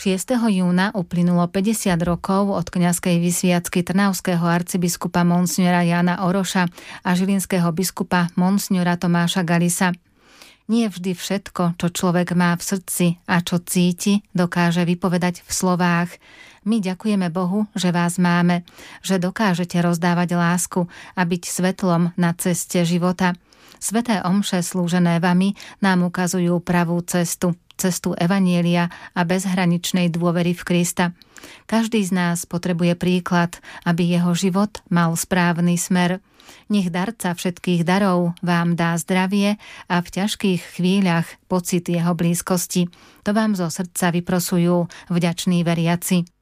6. júna uplynulo 50 rokov od kňazskej vysviacky trnavského arcibiskupa monsignora Jána Oroša a žilinského biskupa monsignora Tomáša Galisa. Nie vždy všetko, čo človek má v srdci a čo cíti, dokáže vypovedať v slovách. My ďakujeme Bohu, že vás máme, že dokážete rozdávať lásku a byť svetlom na ceste života. Sveté omše slúžené vami nám ukazujú pravú cestu evanjelia a bezhraničnej dôvery v Krista. Každý z nás potrebuje príklad, aby jeho život mal správny smer. Nech darca všetkých darov vám dá zdravie a v ťažkých chvíľach pocit jeho blízkosti. To vám zo srdca vyprosujú vďační veriaci.